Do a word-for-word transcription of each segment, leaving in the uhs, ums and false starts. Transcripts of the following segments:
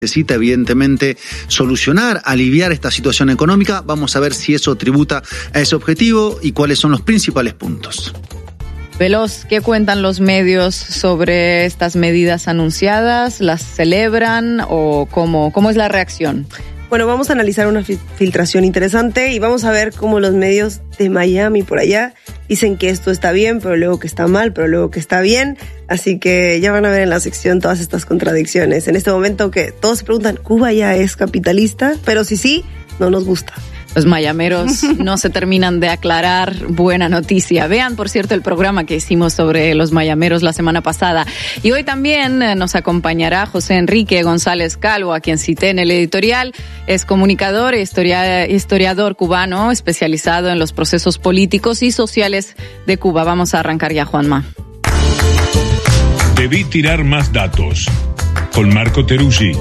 necesita evidentemente solucionar, aliviar esta situación económica. Vamos a ver si eso tributa a ese objetivo y cuáles son los principales puntos. Veloz, ¿qué cuentan los medios sobre estas medidas anunciadas? ¿Las celebran o cómo, cómo es la reacción? Bueno, vamos a analizar una filtración interesante y vamos a ver cómo los medios de Miami por allá dicen que esto está bien, pero luego que está mal, pero luego que está bien. Así que ya van a ver en la sección todas estas contradicciones. En este momento que todos se preguntan, ¿Cuba ya es capitalista? Pero si sí, no nos gusta. Los mayameros no se terminan de aclarar. Buena noticia. Vean, por cierto, el programa que hicimos sobre los mayameros la semana pasada. Y hoy también nos acompañará José Enrique González Calvo, a quien cité en el editorial. Es comunicador e historia, historiador cubano, especializado en los procesos políticos y sociales de Cuba. Vamos a arrancar ya, Juanma. Debí tirar más datos. Con Marco Teruggi.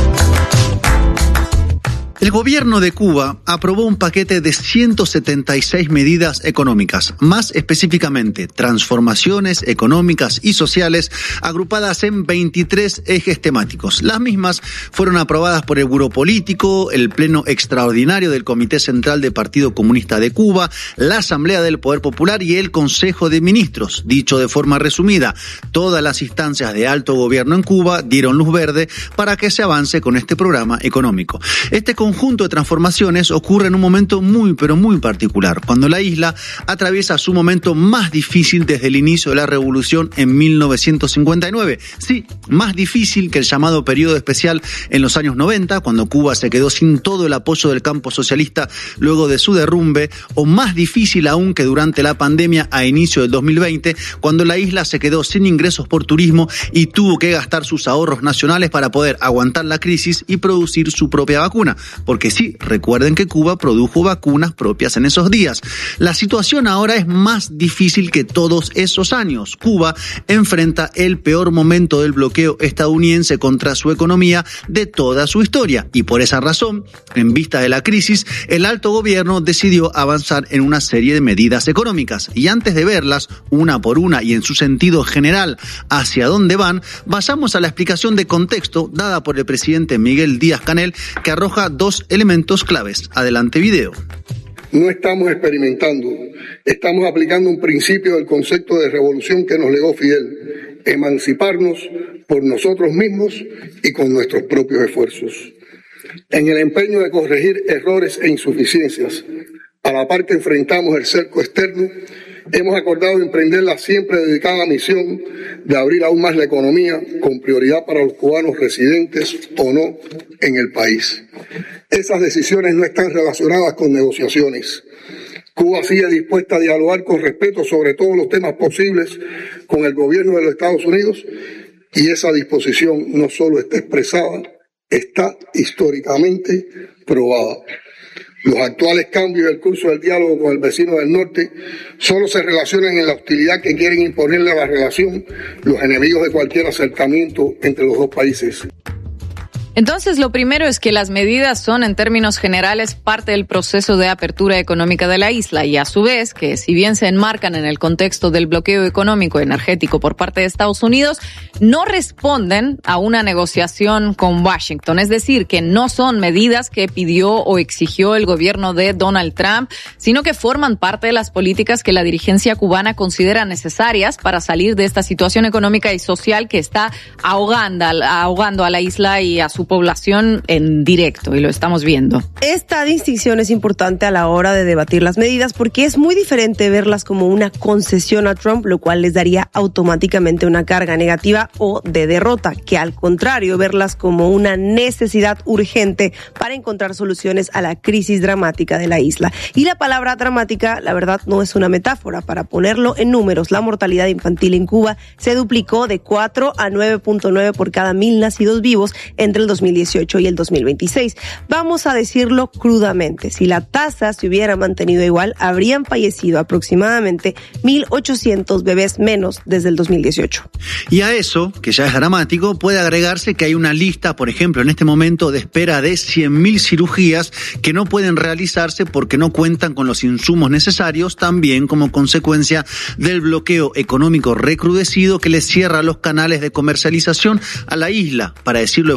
El gobierno de Cuba aprobó un paquete de ciento setenta y seis medidas económicas, más específicamente transformaciones económicas y sociales agrupadas en veintitrés ejes temáticos. Las mismas fueron aprobadas por el Buró Político, el Pleno Extraordinario del Comité Central del Partido Comunista de Cuba, la Asamblea del Poder Popular y el Consejo de Ministros. Dicho de forma resumida, todas las instancias de alto gobierno en Cuba dieron luz verde para que se avance con este programa económico. Este conjunto de transformaciones ocurre en un momento muy pero muy particular, cuando la isla atraviesa su momento más difícil desde el inicio de la revolución en mil novecientos cincuenta y nueve. Sí, más difícil que el llamado periodo especial en los años noventa, cuando Cuba se quedó sin todo el apoyo del campo socialista luego de su derrumbe, o más difícil aún que durante la pandemia a inicio del dos mil veinte, cuando la isla se quedó sin ingresos por turismo y tuvo que gastar sus ahorros nacionales para poder aguantar la crisis y producir su propia vacuna. Porque sí, recuerden que Cuba produjo vacunas propias en esos días. La situación ahora es más difícil que todos esos años. Cuba enfrenta el peor momento del bloqueo estadounidense contra su economía de toda su historia. Y por esa razón, en vista de la crisis, el alto gobierno decidió avanzar en una serie de medidas económicas. Y antes de verlas, una por una y en su sentido general, hacia dónde van, vayamos a la explicación de contexto dada por el presidente Miguel Díaz-Canel, que arroja dos elementos claves. Adelante video. No estamos experimentando, estamos aplicando un principio del concepto de revolución que nos legó Fidel: emanciparnos por nosotros mismos y con nuestros propios esfuerzos. En el empeño de corregir errores e insuficiencias, a la par que enfrentamos el cerco externo, hemos acordado emprender la siempre dedicada misión de abrir aún más la economía, con prioridad para los cubanos residentes o no en el país. Esas decisiones no están relacionadas con negociaciones. Cuba sigue dispuesta a dialogar con respeto sobre todos los temas posibles con el gobierno de los Estados Unidos, y esa disposición no solo está expresada, está históricamente probada. Los actuales cambios del curso del diálogo con el vecino del norte solo se relacionan en la hostilidad que quieren imponerle a la relación los enemigos de cualquier acercamiento entre los dos países. Entonces, lo primero es que las medidas son, en términos generales, parte del proceso de apertura económica de la isla y, a su vez, que si bien se enmarcan en el contexto del bloqueo económico y energético por parte de Estados Unidos, no responden a una negociación con Washington. Es decir, que no son medidas que pidió o exigió el gobierno de Donald Trump, sino que forman parte de las políticas que la dirigencia cubana considera necesarias para salir de esta situación económica y social que está ahogando, ahogando a la isla y a su población en directo, y lo estamos viendo. Esta distinción es importante a la hora de debatir las medidas porque es muy diferente verlas como una concesión a Trump, lo cual les daría automáticamente una carga negativa o de derrota, que al contrario verlas como una necesidad urgente para encontrar soluciones a la crisis dramática de la isla. Y la palabra dramática, la verdad, no es una metáfora. Para ponerlo en números, la mortalidad infantil en Cuba se duplicó de cuatro a nueve punto nueve por cada mil nacidos vivos entre el dos mil dieciocho y el dos mil veintiséis. Vamos a decirlo crudamente, si la tasa se hubiera mantenido igual, habrían fallecido aproximadamente mil ochocientos bebés menos desde el dos mil dieciocho. Y a eso, que ya es dramático, puede agregarse que hay una lista, por ejemplo, en este momento de espera de cien mil cirugías que no pueden realizarse porque no cuentan con los insumos necesarios, también como consecuencia del bloqueo económico recrudecido que les cierra los canales de comercialización a la isla. Para decirlo de forma resumida,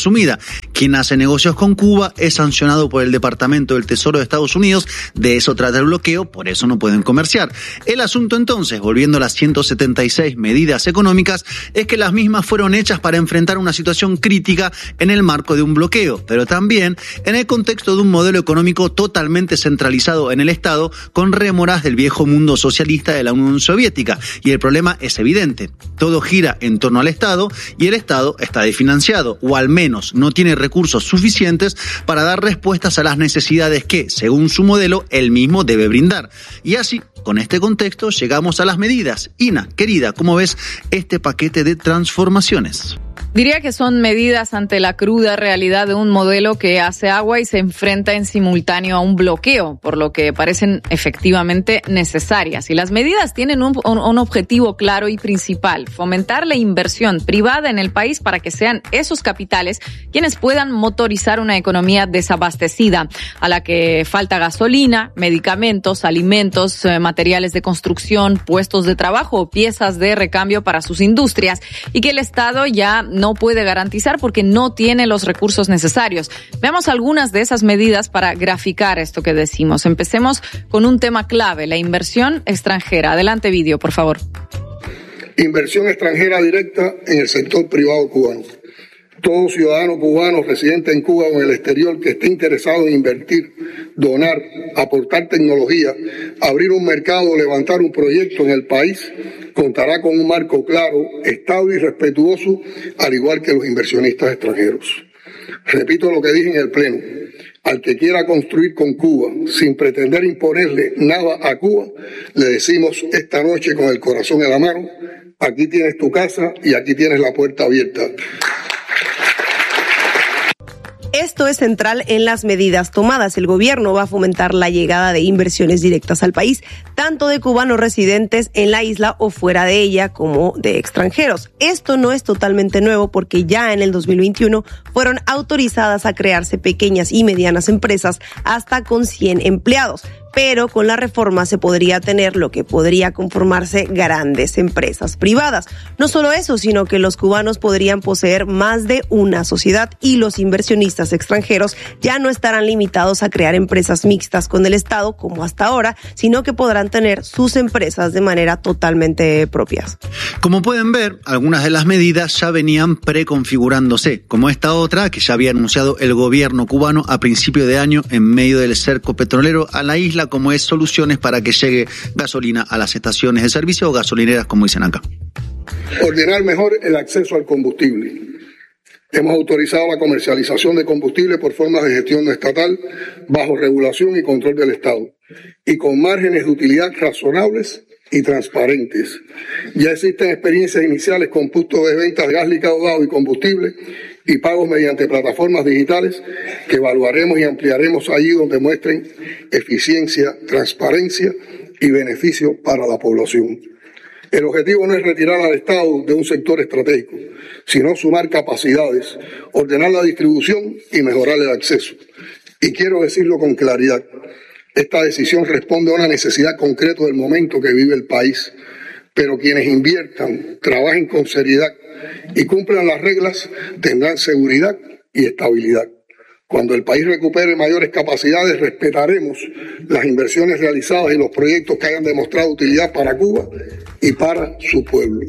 resumida. Quien hace negocios con Cuba es sancionado por el Departamento del Tesoro de Estados Unidos. De eso trata el bloqueo, por eso no pueden comerciar. El asunto entonces, volviendo a las ciento setenta y seis medidas económicas, es que las mismas fueron hechas para enfrentar una situación crítica en el marco de un bloqueo, pero también en el contexto de un modelo económico totalmente centralizado en el Estado, con rémoras del viejo mundo socialista de la Unión Soviética. Y el problema es evidente. Todo gira en torno al Estado y el Estado está desfinanciado, o al menos no tiene recursos suficientes para dar respuestas a las necesidades que, según su modelo, él mismo debe brindar. Y así, con este contexto, llegamos a las medidas. Ina, querida, ¿cómo ves este paquete de transformaciones? Diría que son medidas ante la cruda realidad de un modelo que hace agua y se enfrenta en simultáneo a un bloqueo, por lo que parecen efectivamente necesarias. Y las medidas tienen un, un, un objetivo claro y principal: fomentar la inversión privada en el país para que sean esos capitales quienes puedan motorizar una economía desabastecida, a la que falta gasolina, medicamentos, alimentos, eh, materiales de construcción, puestos de trabajo o piezas de recambio para sus industrias, y que el Estado ya no puede garantizar porque no tiene los recursos necesarios. Veamos algunas de esas medidas para graficar esto que decimos. Empecemos con un tema clave: la inversión extranjera. Adelante, vídeo, por favor. Inversión extranjera directa en el sector privado cubano. Todo ciudadano cubano residente en Cuba o en el exterior que esté interesado en invertir, donar, aportar tecnología, abrir un mercado o levantar un proyecto en el país, contará con un marco claro, estable y respetuoso, al igual que los inversionistas extranjeros. Repito lo que dije en el Pleno: al que quiera construir con Cuba sin pretender imponerle nada a Cuba, le decimos esta noche con el corazón en la mano: aquí tienes tu casa y aquí tienes la puerta abierta. Esto es central en las medidas tomadas. El gobierno va a fomentar la llegada de inversiones directas al país, tanto de cubanos residentes en la isla o fuera de ella, como de extranjeros. Esto no es totalmente nuevo porque ya en el dos mil veintiuno fueron autorizadas a crearse pequeñas y medianas empresas hasta con cien empleados. Pero con la reforma se podría tener lo que podría conformarse grandes empresas privadas. No solo eso, sino que los cubanos podrían poseer más de una sociedad y los inversionistas extranjeros ya no estarán limitados a crear empresas mixtas con el Estado como hasta ahora, sino que podrán tener sus empresas de manera totalmente propias. Como pueden ver, algunas de las medidas ya venían preconfigurándose, como esta otra que ya había anunciado el gobierno cubano a principio de año en medio del cerco petrolero a la isla, como es soluciones para que llegue gasolina a las estaciones de servicio o gasolineras, como dicen acá. Ordenar mejor el acceso al combustible. Hemos autorizado la comercialización de combustible por formas de gestión estatal, bajo regulación y control del Estado, y con márgenes de utilidad razonables y transparentes. Ya existen experiencias iniciales con puntos de venta de gas licuado y combustible y pagos mediante plataformas digitales que evaluaremos y ampliaremos allí donde muestren eficiencia, transparencia y beneficio para la población. El objetivo no es retirar al Estado de un sector estratégico, sino sumar capacidades, ordenar la distribución y mejorar el acceso. Y quiero decirlo con claridad: esta decisión responde a una necesidad concreta del momento que vive el país, pero quienes inviertan, trabajen con seriedad y cumplan las reglas tendrán seguridad y estabilidad. Cuando el país recupere mayores capacidades, respetaremos las inversiones realizadas y los proyectos que hayan demostrado utilidad para Cuba y para su pueblo.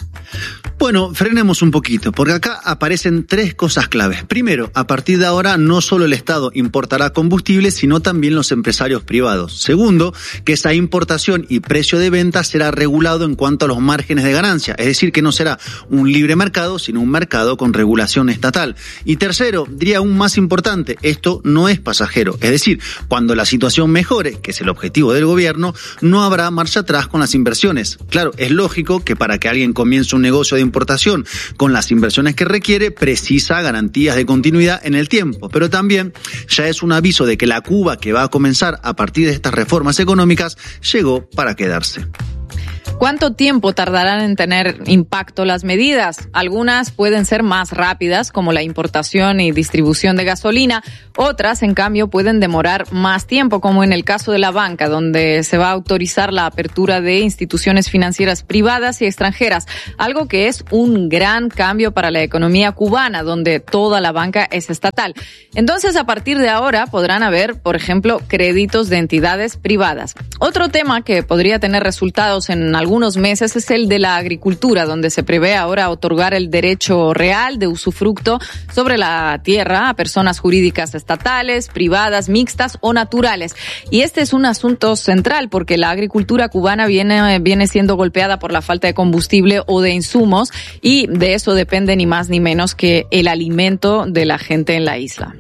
Bueno, frenemos un poquito, porque acá aparecen tres cosas claves. Primero, a partir de ahora no solo el Estado importará combustible, sino también los empresarios privados. Segundo, que esa importación y precio de venta será regulado en cuanto a los márgenes de ganancia, es decir, que no será un libre mercado, sino un mercado con regulación estatal. Y tercero, diría aún más importante, esto no es pasajero, es decir, cuando la situación mejore, que es el objetivo del gobierno, no habrá marcha atrás con las inversiones. Claro, es lógico que para que alguien comience un negocio de importación con las inversiones que requiere, precisa garantías de continuidad en el tiempo, pero también ya es un aviso de que la Cuba que va a comenzar a partir de estas reformas económicas llegó para quedarse. ¿Cuánto tiempo tardarán en tener impacto las medidas? Algunas pueden ser más rápidas, como la importación y distribución de gasolina. Otras, en cambio, pueden demorar más tiempo, como en el caso de la banca, donde se va a autorizar la apertura de instituciones financieras privadas y extranjeras, algo que es un gran cambio para la economía cubana, donde toda la banca es estatal. Entonces, a partir de ahora podrán haber, por ejemplo, créditos de entidades privadas. Otro tema que podría tener resultados en algunos meses es el de la agricultura, donde se prevé ahora otorgar el derecho real de usufructo sobre la tierra a personas jurídicas estatales, privadas, mixtas o naturales. Y este es un asunto central porque la agricultura cubana viene, viene siendo golpeada por la falta de combustible o de insumos, y de eso depende ni más ni menos que el alimento de la gente en la isla.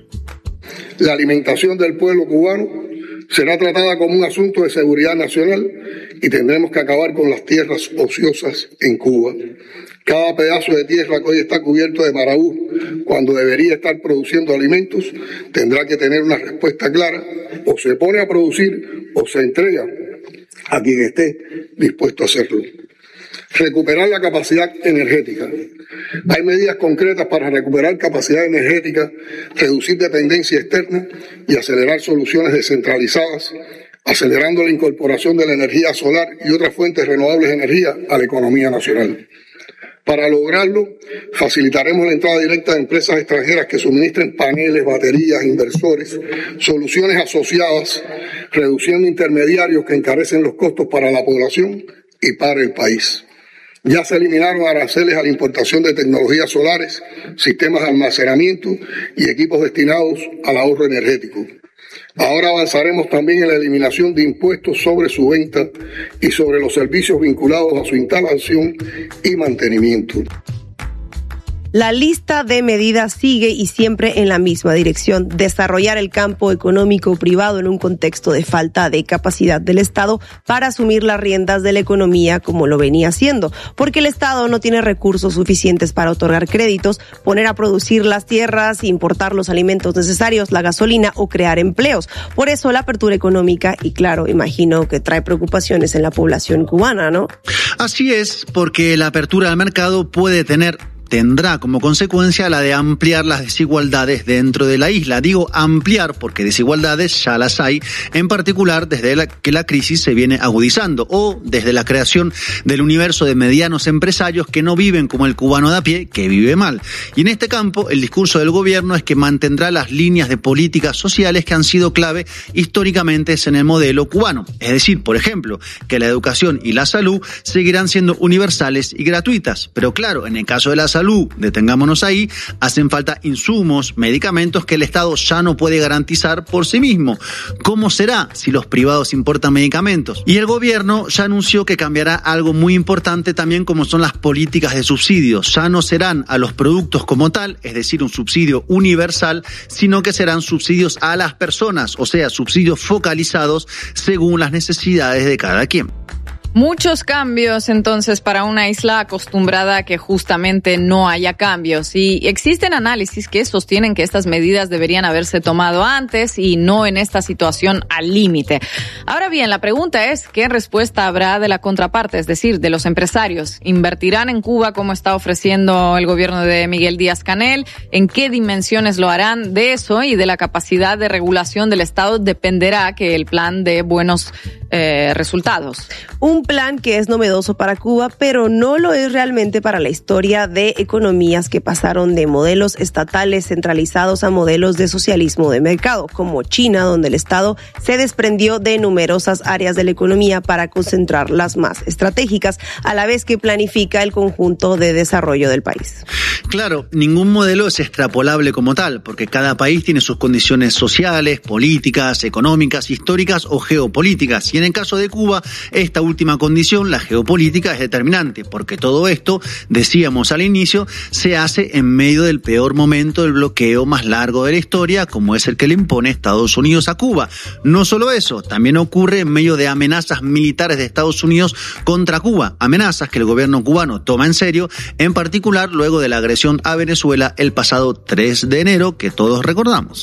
La alimentación del pueblo cubano será tratada como un asunto de seguridad nacional y tendremos que acabar con las tierras ociosas en Cuba. Cada pedazo de tierra que hoy está cubierto de marabú, cuando debería estar produciendo alimentos, tendrá que tener una respuesta clara: o se pone a producir o se entrega a quien esté dispuesto a hacerlo. Recuperar la capacidad energética. Hay medidas concretas para recuperar capacidad energética, reducir dependencia externa y acelerar soluciones descentralizadas, acelerando la incorporación de la energía solar y otras fuentes renovables de energía a la economía nacional. Para lograrlo, facilitaremos la entrada directa de empresas extranjeras que suministren paneles, baterías, inversores, soluciones asociadas, reduciendo intermediarios que encarecen los costos para la población y para el país. Ya se eliminaron aranceles a la importación de tecnologías solares, sistemas de almacenamiento y equipos destinados al ahorro energético. Ahora avanzaremos también en la eliminación de impuestos sobre su venta y sobre los servicios vinculados a su instalación y mantenimiento. La lista de medidas sigue y siempre en la misma dirección: desarrollar el campo económico privado en un contexto de falta de capacidad del Estado para asumir las riendas de la economía como lo venía haciendo, porque el Estado no tiene recursos suficientes para otorgar créditos, poner a producir las tierras, importar los alimentos necesarios, la gasolina o crear empleos. Por eso la apertura económica, y claro, imagino que trae preocupaciones en la población cubana, ¿no? Así es, porque la apertura al mercado puede tener tendrá como consecuencia la de ampliar las desigualdades dentro de la isla. Digo ampliar porque desigualdades ya las hay, en particular desde la, que la crisis se viene agudizando, o desde la creación del universo de medianos empresarios que no viven como el cubano de a pie, que vive mal. Y en este campo, el discurso del gobierno es que mantendrá las líneas de políticas sociales que han sido clave históricamente en el modelo cubano. Es decir, por ejemplo, que la educación y la salud seguirán siendo universales y gratuitas. Pero claro, en el caso de la salud, salud, detengámonos ahí, hacen falta insumos, medicamentos que el Estado ya no puede garantizar por sí mismo. ¿Cómo será si los privados importan medicamentos? Y el gobierno ya anunció que cambiará algo muy importante también, como son las políticas de subsidios. Ya no serán a los productos como tal, es decir, un subsidio universal, sino que serán subsidios a las personas, o sea, subsidios focalizados según las necesidades de cada quien. Muchos cambios, entonces, para una isla acostumbrada a que justamente no haya cambios. Y existen análisis que sostienen que estas medidas deberían haberse tomado antes y no en esta situación al límite. Ahora bien, la pregunta es, ¿qué respuesta habrá de la contraparte, es decir, de los empresarios? ¿Invertirán en Cuba como está ofreciendo el gobierno de Miguel Díaz-Canel? ¿En qué dimensiones lo harán? De eso y de la capacidad de regulación del Estado dependerá que el plan dé buenos eh, resultados. Un plan que es novedoso para Cuba, pero no lo es realmente para la historia de economías que pasaron de modelos estatales centralizados a modelos de socialismo de mercado, como China, donde el Estado se desprendió de numerosas áreas de la economía para concentrar las más estratégicas, a la vez que planifica el conjunto de desarrollo del país. Claro, ningún modelo es extrapolable como tal, porque cada país tiene sus condiciones sociales, políticas, económicas, históricas o geopolíticas. Y en el caso de Cuba, esta última condición, la geopolítica, es determinante, porque todo esto, decíamos al inicio, se hace en medio del peor momento del bloqueo más largo de la historia, como es el que le impone Estados Unidos a Cuba. No solo eso, también ocurre en medio de amenazas militares de Estados Unidos contra Cuba, amenazas que el gobierno cubano toma en serio, en particular luego de la agresión a Venezuela el pasado tres de enero, que todos recordamos.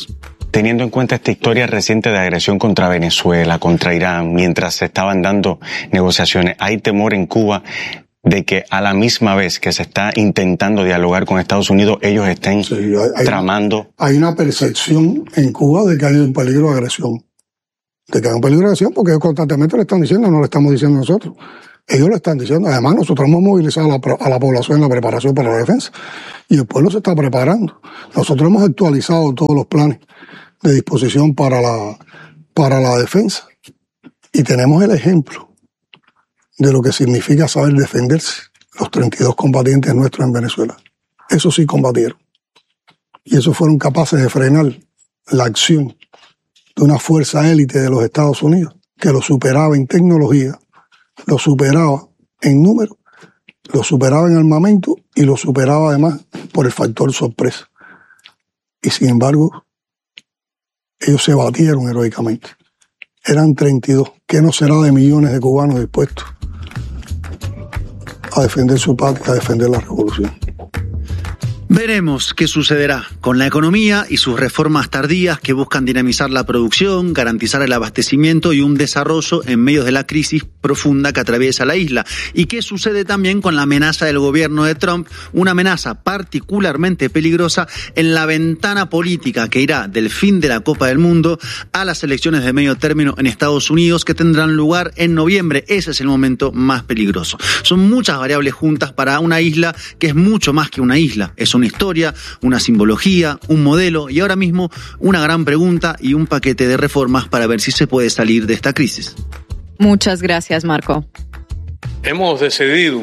teniendo en cuenta esta historia reciente de agresión contra Venezuela, contra Irán, mientras se estaban dando negociaciones, ¿hay temor en Cuba de que a la misma vez que se está intentando dialogar con Estados Unidos, ellos estén sí, hay, hay tramando? Hay una percepción en Cuba de que hay un peligro de agresión. De que hay un peligro de agresión porque ellos constantemente lo están diciendo, no lo estamos diciendo nosotros. Ellos lo están diciendo. Además, nosotros hemos movilizado a la, a la población en la preparación para la defensa. Y el pueblo se está preparando. Nosotros hemos actualizado todos los planes de disposición para la, para la defensa. Y tenemos el ejemplo de lo que significa saber defenderse. Los treinta y dos combatientes nuestros en Venezuela. Eso sí combatieron. Y esos fueron capaces de frenar la acción de una fuerza élite de los Estados Unidos que lo superaba en tecnología, lo superaba en número, lo superaba en armamento y lo superaba además por el factor sorpresa. Y sin embargo, ellos se batieron heroicamente. Eran treinta y dos. ¿Qué no será de millones de cubanos dispuestos a defender su patria, a defender la revolución? Veremos qué sucederá con la economía y sus reformas tardías que buscan dinamizar la producción, garantizar el abastecimiento y un desarrollo en medio de la crisis profunda que atraviesa la isla. Y qué sucede también con la amenaza del gobierno de Trump, una amenaza particularmente peligrosa en la ventana política que irá del fin de la Copa del Mundo a las elecciones de medio término en Estados Unidos que tendrán lugar en noviembre. Ese es el momento más peligroso. Son muchas variables juntas para una isla que es mucho más que una isla. Es una historia, una simbología, un modelo y ahora mismo una gran pregunta y un paquete de reformas para ver si se puede salir de esta crisis. Muchas gracias, Marco. Hemos decidido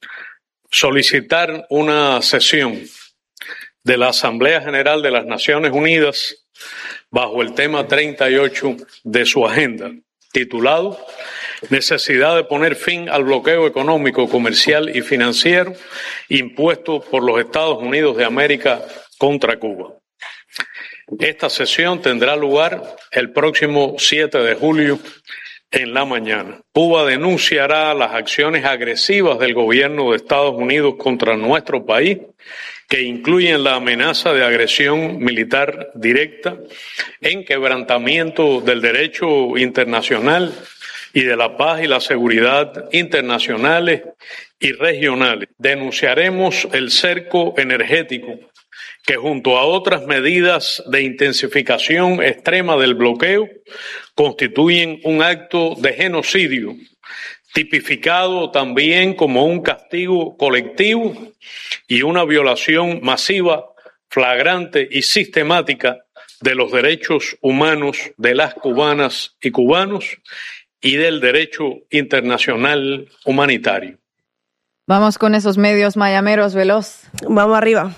solicitar una sesión de la Asamblea General de las Naciones Unidas bajo el tema treinta y ocho de su agenda, titulado Necesidad de poner fin al bloqueo económico, comercial y financiero impuesto por los Estados Unidos de América contra Cuba. Esta sesión tendrá lugar el próximo siete de julio en la mañana. Cuba denunciará las acciones agresivas del gobierno de Estados Unidos contra nuestro país, que incluyen la amenaza de agresión militar directa, en quebrantamiento del derecho internacional y de la paz y la seguridad internacionales y regionales. Denunciaremos el cerco energético que junto a otras medidas de intensificación extrema del bloqueo constituyen un acto de genocidio, tipificado también como un castigo colectivo y una violación masiva, flagrante y sistemática de los derechos humanos de las cubanas y cubanos y del derecho internacional humanitario. Vamos con esos medios mayameros, veloz. Vamos arriba.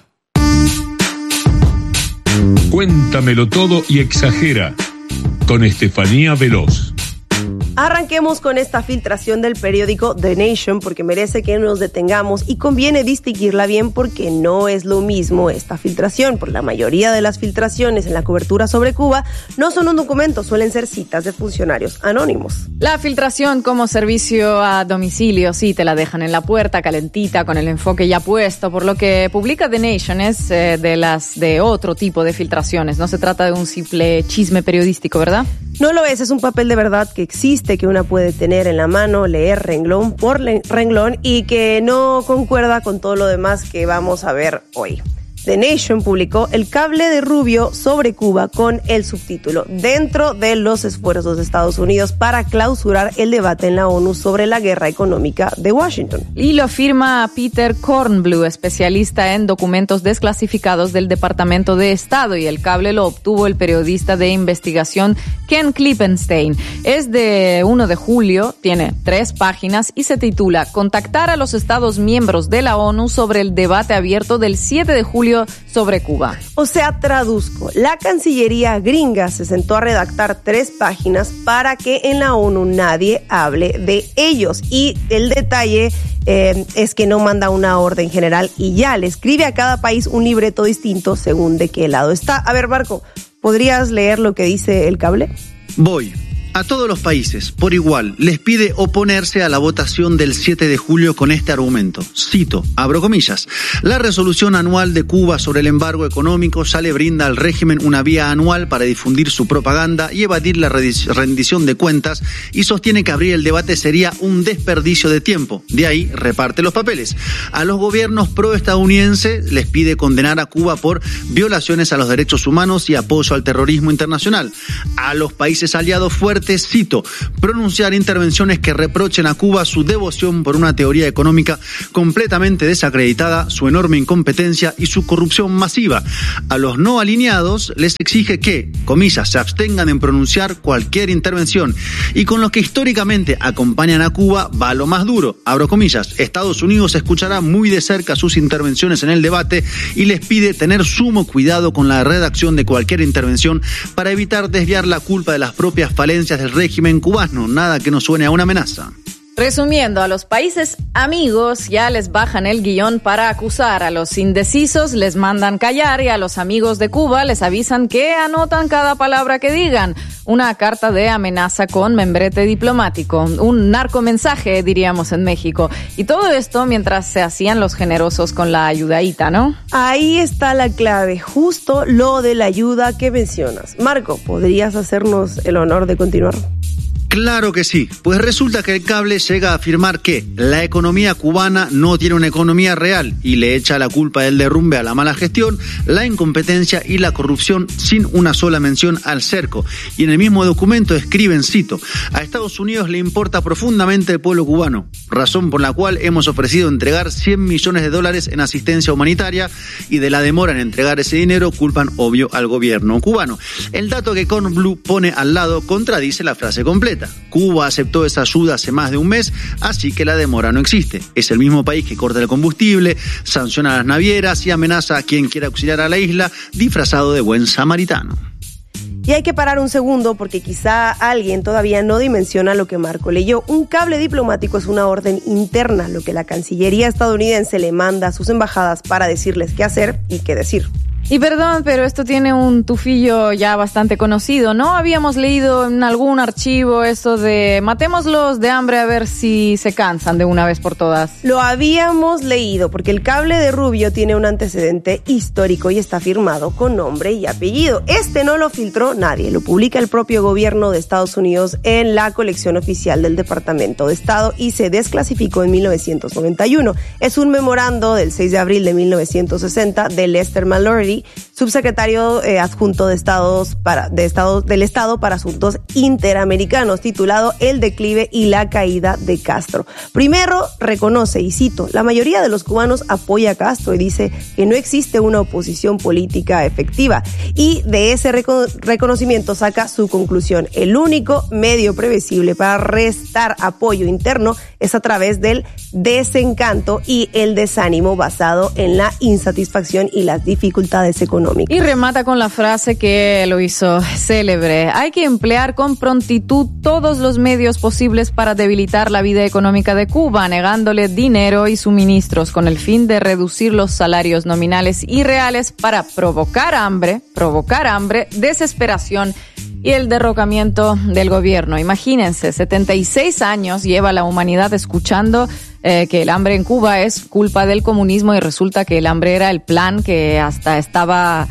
Cuéntamelo todo y exagera, con Estefanía Veloz. Arranquemos con esta filtración del periódico The Nation porque merece que nos detengamos y conviene distinguirla bien porque no es lo mismo esta filtración. Por la mayoría de las filtraciones en la cobertura sobre Cuba no son un documento, suelen ser citas de funcionarios anónimos. La filtración como servicio a domicilio, sí, te la dejan en la puerta calentita con el enfoque ya puesto. Por lo que publica The Nation es eh, de las de otro tipo de filtraciones. No se trata de un simple chisme periodístico, ¿verdad? No lo es, es un papel de verdad que existe, que una puede tener en la mano, leer renglón por renglón y que no concuerda con todo lo demás que vamos a ver hoy. The Nation publicó El cable de Rubio sobre Cuba con el subtítulo Dentro de los esfuerzos de Estados Unidos para clausurar el debate en la ONU sobre la guerra económica de Washington. Y lo firma Peter Kornblue, especialista en documentos desclasificados del Departamento de Estado, y el cable lo obtuvo el periodista de investigación Ken Klippenstein. Es de primero de julio, tiene tres páginas y se titula Contactar a los Estados miembros de la ONU sobre el debate abierto del siete de julio sobre Cuba. O sea, traduzco, la Cancillería gringa se sentó a redactar tres páginas para que en la ONU nadie hable de ellos. Y el detalle eh, es que no manda una orden general y ya le escribe a cada país un libreto distinto según de qué lado está. A ver, Marco, ¿podrías leer lo que dice el cable? Voy. A todos los países, por igual, les pide oponerse a la votación del siete de julio con este argumento. Cito, abro comillas, la resolución anual de Cuba sobre el embargo económico ya le brinda al régimen una vía anual para difundir su propaganda y evadir la rendición de cuentas y sostiene que abrir el debate sería un desperdicio de tiempo. De ahí reparte los papeles. A los gobiernos proestadounidenses les pide condenar a Cuba por violaciones a los derechos humanos y apoyo al terrorismo internacional. A los países aliados fuertes, cito, pronunciar intervenciones que reprochen a Cuba su devoción por una teoría económica completamente desacreditada, su enorme incompetencia y su corrupción masiva. A los no alineados les exige que, comillas, se abstengan en pronunciar cualquier intervención. Y con los que históricamente acompañan a Cuba va lo más duro, abro comillas, Estados Unidos escuchará muy de cerca sus intervenciones en el debate y les pide tener sumo cuidado con la redacción de cualquier intervención para evitar desviar la culpa de las propias falencias del régimen cubano, nada que no suene a una amenaza. Resumiendo, a los países amigos ya les bajan el guión para acusar, a los indecisos les mandan callar y a los amigos de Cuba les avisan que anotan cada palabra que digan. Una carta de amenaza con membrete diplomático, un narcomensaje, diríamos en México. Y todo esto mientras se hacían los generosos con la ayudadita, ¿no? Ahí está la clave, justo lo de la ayuda que mencionas. Marco, ¿podrías hacernos el honor de continuar? Claro que sí, pues resulta que el cable llega a afirmar que la economía cubana no tiene una economía real y le echa la culpa del derrumbe a la mala gestión, la incompetencia y la corrupción sin una sola mención al cerco. Y en el mismo documento escriben, cito, a Estados Unidos le importa profundamente el pueblo cubano, razón por la cual hemos ofrecido entregar cien millones de dólares en asistencia humanitaria y de la demora en entregar ese dinero culpan obvio al gobierno cubano. El dato que Kornblum pone al lado contradice la frase completa. Cuba aceptó esa ayuda hace más de un mes, así que la demora no existe. Es el mismo país que corta el combustible, sanciona a las navieras y amenaza a quien quiera auxiliar a la isla, disfrazado de buen samaritano. Y hay que parar un segundo porque quizá alguien todavía no dimensiona lo que Marco leyó. Un cable diplomático es una orden interna, lo que la Cancillería estadounidense le manda a sus embajadas para decirles qué hacer y qué decir. Y perdón, pero esto tiene un tufillo ya bastante conocido, ¿no? Habíamos leído en algún archivo eso de matémoslos de hambre a ver si se cansan de una vez por todas. Lo habíamos leído porque el cable de Rubio tiene un antecedente histórico y está firmado con nombre y apellido. Este no lo filtró nadie, lo publica el propio gobierno de Estados Unidos en la colección oficial del Departamento de Estado y se desclasificó en mil novecientos noventa y uno. Es un memorando del seis de abril de mil novecientos sesenta de Lester Mallory, subsecretario eh, adjunto de Estados para, de Estados, del Estado para Asuntos Interamericanos, titulado El declive y la caída de Castro. Primero reconoce, y cito, la mayoría de los cubanos apoya a Castro y dice que no existe una oposición política efectiva. Y de ese reco- reconocimiento saca su conclusión. El único medio previsible para restar apoyo interno es a través del desencanto y el desánimo basado en la insatisfacción y las dificultades económicas. Y remata con la frase que lo hizo célebre. Hay que emplear con prontitud todos los medios posibles para debilitar la vida económica de Cuba, negándole dinero y suministros con el fin de reducir los salarios nominales y reales para provocar hambre, provocar hambre, desesperación y el derrocamiento del gobierno. Imagínense, setenta y seis años lleva la humanidad escuchando eh, que el hambre en Cuba es culpa del comunismo y resulta que el hambre era el plan que hasta estaba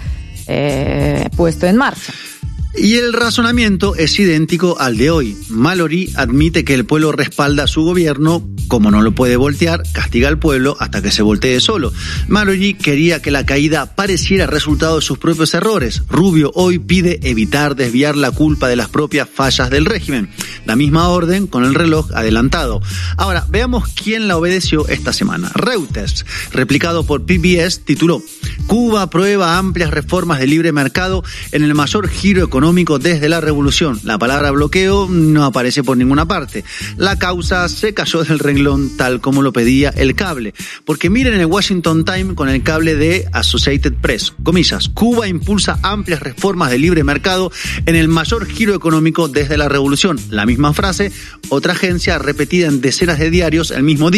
eh, puesto en marcha. Y el razonamiento es idéntico al de hoy. Mallory admite que el pueblo respalda a su gobierno, como no lo puede voltear, castiga al pueblo hasta que se voltee solo. Mallory quería que la caída pareciera resultado de sus propios errores. Rubio hoy pide evitar desviar la culpa de las propias fallas del régimen. La misma orden con el reloj adelantado. Ahora, veamos quién la obedeció esta semana. Reuters, replicado por P B S, tituló: Cuba aprueba amplias reformas de libre mercado en el mayor giro económico desde la revolución. La palabra bloqueo no aparece por ninguna parte. La causa se cayó del renglón tal como lo pedía el cable. Porque miren el Washington Times con el cable de Associated Press. Comillas, Cuba impulsa amplias reformas de libre mercado en el mayor giro económico desde la revolución. La misma frase, otra agencia repetida en decenas de diarios el mismo día.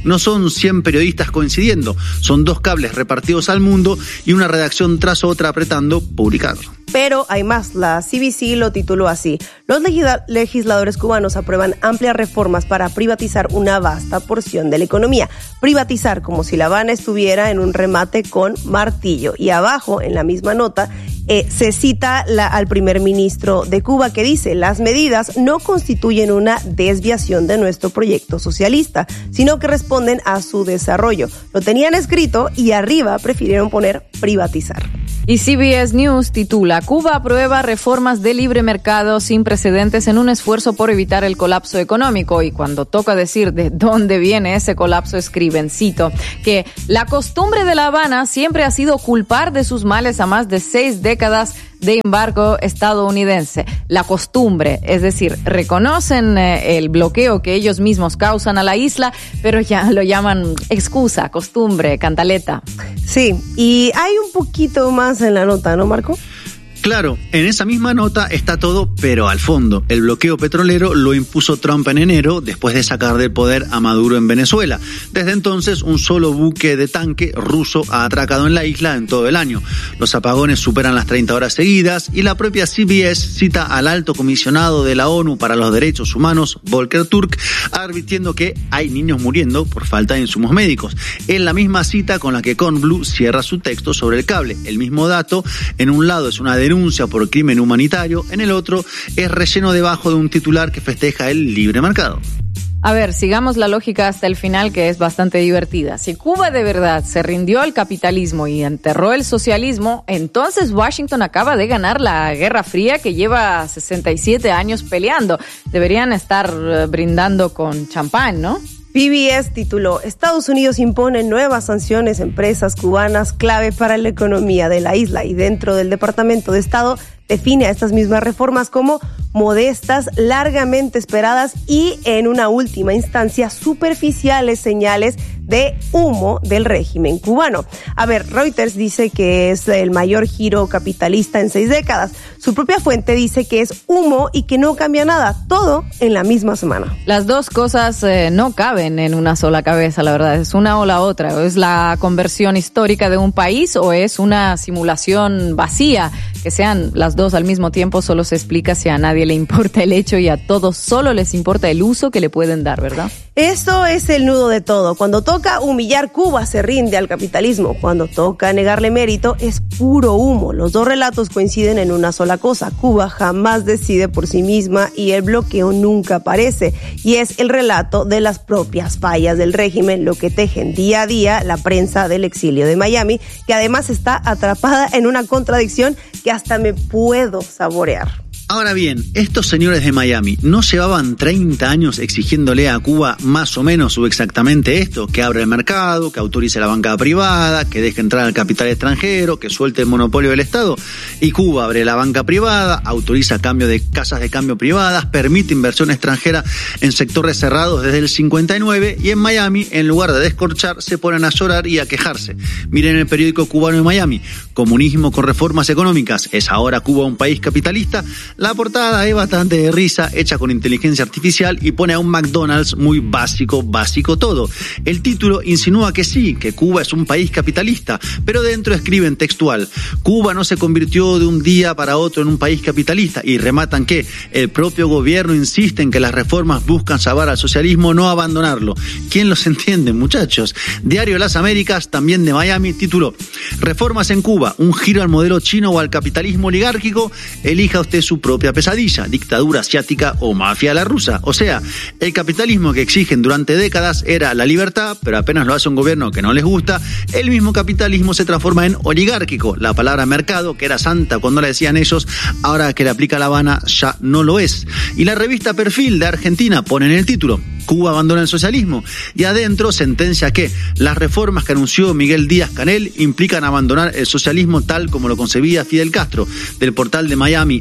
No son cien periodistas coincidiendo, son dos cables repartidos al mundo y una redacción tras otra apretando publicar. Pero hay más, la C B C lo tituló así: los legisladores cubanos aprueban amplias reformas para privatizar una vasta porción de la economía. Privatizar como si La Habana estuviera en un remate con martillo. Y abajo, en la misma nota, eh, se cita la, al primer ministro de Cuba, que dice: las medidas no constituyen una desviación de nuestro proyecto socialista, sino que responden a su desarrollo. Lo tenían escrito y arriba prefirieron poner privatizar. Y C B S News titula: Cuba aprueba reformas de libre mercado sin precedentes en un esfuerzo por evitar el colapso económico. Y cuando toca decir de dónde viene ese colapso, escriben, cito, que la costumbre de La Habana siempre ha sido culpar de sus males a más de seis décadas de embargo estadounidense. La costumbre, es decir, reconocen eh, el bloqueo que ellos mismos causan a la isla, pero ya lo llaman excusa, costumbre, cantaleta. Sí, y hay un poquito más en la nota, ¿no, Marco? Claro, en esa misma nota está todo, pero al fondo. El bloqueo petrolero lo impuso Trump en enero, después de sacar del poder a Maduro en Venezuela. Desde entonces, un solo buque de tanque ruso ha atracado en la isla en todo el año. Los apagones superan las treinta horas seguidas y la propia C B S cita al alto comisionado de la ONU para los Derechos Humanos, Volker Turk, advirtiendo que hay niños muriendo por falta de insumos médicos. Es la misma cita con la que Kornblue cierra su texto sobre el cable. El mismo dato, en un lado es una denuncia denuncia por crimen humanitario, en el otro es relleno debajo de un titular que festeja el libre mercado. A ver, sigamos la lógica hasta el final, que es bastante divertida. Si Cuba de verdad se rindió al capitalismo y enterró el socialismo, entonces Washington acaba de ganar la Guerra Fría, que lleva sesenta y siete años peleando. Deberían estar brindando con champán, ¿no? P B S tituló: Estados Unidos impone nuevas sanciones a empresas cubanas clave para la economía de la isla, y dentro del Departamento de Estado define a estas mismas reformas como modestas, largamente esperadas y, en una última instancia, superficiales señales de humo del régimen cubano. A ver, Reuters dice que es el mayor giro capitalista en seis décadas. Su propia fuente dice que es humo y que no cambia nada, todo en la misma semana. Las dos cosas eh, no caben en una sola cabeza, la verdad. Es una o la otra. O es la conversión histórica de un país o es una simulación vacía. Que sean las dos al mismo tiempo solo se explica si a nadie le importa el hecho y a todos solo les importa el uso que le pueden dar, ¿verdad? Esto es el nudo de todo. Cuando toca humillar, Cuba se rinde al capitalismo. Cuando toca negarle mérito, es puro humo. Los dos relatos coinciden en una sola cosa: Cuba jamás decide por sí misma y el bloqueo nunca aparece. Y es el relato de las propias fallas del régimen, lo que tejen día a día la prensa del exilio de Miami, que además está atrapada en una contradicción que hasta me puedo saborear. Ahora bien, estos señores de Miami no llevaban treinta años exigiéndole a Cuba más o menos o exactamente esto: que abra el mercado, que autorice la banca privada, que deje entrar al capital extranjero, que suelte el monopolio del Estado. Y Cuba abre la banca privada, autoriza cambio de casas de cambio privadas, permite inversión extranjera en sectores cerrados desde el cincuenta y nueve, y en Miami, en lugar de descorchar, se ponen a llorar y a quejarse. Miren el periódico cubano de Miami: comunismo con reformas económicas, ¿es ahora Cuba un país capitalista? La portada es bastante de risa, hecha con inteligencia artificial, y pone a un McDonald's muy básico, básico todo. El título insinúa que sí, que Cuba es un país capitalista, pero dentro escriben textual: Cuba no se convirtió de un día para otro en un país capitalista, y rematan que el propio gobierno insiste en que las reformas buscan salvar al socialismo, no abandonarlo. ¿Quién los entiende, muchachos? Diario Las Américas, también de Miami, tituló: Reformas en Cuba, un giro al modelo chino o al capitalismo oligárquico, elija usted su propia pesadilla, dictadura asiática o mafia a la rusa. O sea, el capitalismo que exigen durante décadas era la libertad, pero apenas lo hace un gobierno que no les gusta, el mismo capitalismo se transforma en oligárquico. La palabra mercado, que era santa cuando la decían ellos, ahora que le aplica La Habana ya no lo es. Y la revista Perfil de Argentina pone en el título: Cuba abandona el socialismo, y adentro sentencia que las reformas que anunció Miguel Díaz-Canel implican abandonar el socialismo tal como lo concebía Fidel Castro. Del portal de Miami al semanal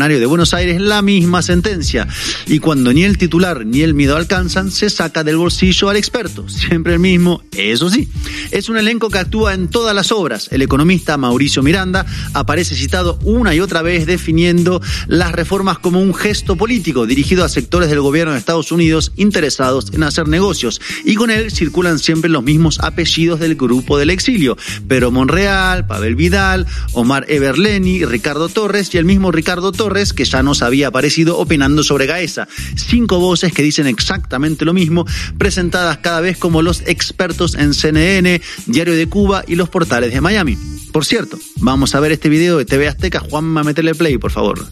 Semanario de Buenos Aires la misma sentencia. Y cuando ni el titular ni el miedo alcanzan, se saca del bolsillo al experto. Siempre el mismo, eso sí. Es un elenco que actúa en todas las obras. El economista Mauricio Miranda aparece citado una y otra vez definiendo las reformas como un gesto político dirigido a sectores del gobierno de Estados Unidos interesados en hacer negocios. Y con él circulan siempre los mismos apellidos del grupo del exilio. Pero Monreal, Pavel Vidal, Omar Everleni, Ricardo Torres y el mismo Ricardo Torres, que ya nos había aparecido opinando sobre Gaesa. Cinco voces que dicen exactamente lo mismo, presentadas cada vez como los expertos en C N N, Diario de Cuba y los portales de Miami. Por cierto, vamos a ver este video de T V Azteca. Juanma, métele play, por favor.